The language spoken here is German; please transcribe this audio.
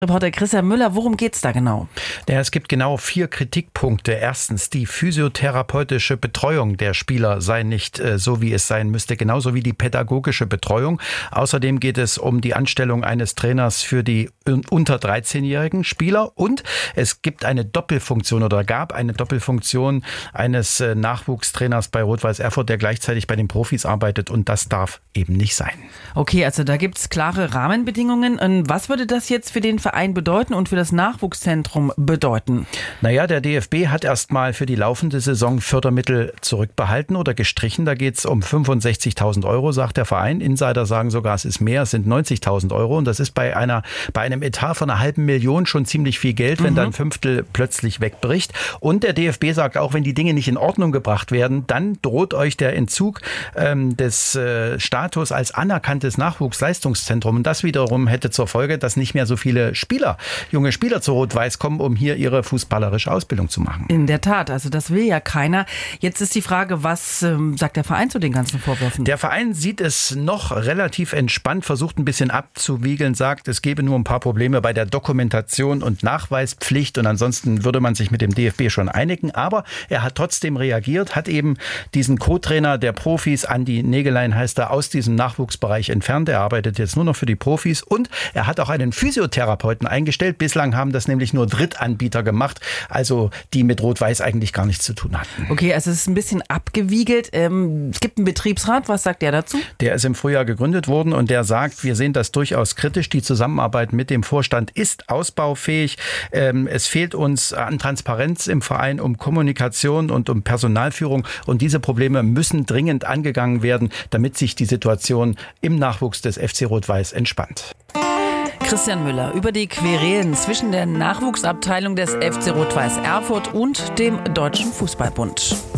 Reporter Christian Müller, worum geht's da genau? Ja, es gibt genau 4 Kritikpunkte. Erstens, die physiotherapeutische Betreuung der Spieler sei nicht so, wie es sein müsste, genauso wie die pädagogische Betreuung. Außerdem geht es um die Anstellung eines Trainers für die unter 13-jährigen Spieler. Und es gibt eine Doppelfunktion oder gab eine Doppelfunktion eines Nachwuchstrainers bei Rot-Weiß Erfurt, der gleichzeitig bei den Profis arbeitet. Und das darf eben nicht sein. Okay, also da gibt's klare Rahmenbedingungen. Und was würde das jetzt für den Verein bedeuten und für das Nachwuchszentrum bedeuten? Naja, der DFB hat erstmal für die laufende Saison Fördermittel zurückbehalten oder gestrichen. Da geht es um 65.000 Euro, sagt der Verein. Insider sagen sogar, es ist mehr, es sind 90.000 Euro. Und das ist bei einem Etat von 500.000 schon ziemlich viel Geld, wenn da ein Fünftel plötzlich wegbricht. Und der DFB sagt auch, wenn die Dinge nicht in Ordnung gebracht werden, dann droht euch der Entzug des Status als anerkanntes Nachwuchsleistungszentrum. Und das wiederum hätte zur Folge, dass nicht mehr so viele junge Spieler zu Rot-Weiß kommen, um hier ihre fußballerische Ausbildung zu machen. In der Tat, also das will ja keiner. Jetzt ist die Frage, was sagt der Verein zu den ganzen Vorwürfen? Der Verein sieht es noch relativ entspannt, versucht ein bisschen abzuwiegeln, sagt, es gebe nur ein paar Probleme bei der Dokumentation und Nachweispflicht und ansonsten würde man sich mit dem DFB schon einigen. Aber er hat trotzdem reagiert, hat eben diesen Co-Trainer der Profis, Andi Nägelein heißt er, aus diesem Nachwuchsbereich entfernt. Er arbeitet jetzt nur noch für die Profis und er hat auch einen Physiotherapeuten eingestellt. Bislang haben das nämlich nur Drittanbieter gemacht, also die mit Rot-Weiß eigentlich gar nichts zu tun hatten. Okay, also es ist ein bisschen abgewiegelt. Es gibt einen Betriebsrat, was sagt der dazu? Der ist im Frühjahr gegründet worden und der sagt, wir sehen das durchaus kritisch. Die Zusammenarbeit mit dem Vorstand ist ausbaufähig. Es fehlt uns an Transparenz im Verein, um Kommunikation und um Personalführung und diese Probleme müssen dringend angegangen werden, damit sich die Situation im Nachwuchs des FC Rot-Weiß entspannt. Christian Müller über die Querelen zwischen der Nachwuchsabteilung des FC Rot-Weiß Erfurt und dem Deutschen Fußballbund.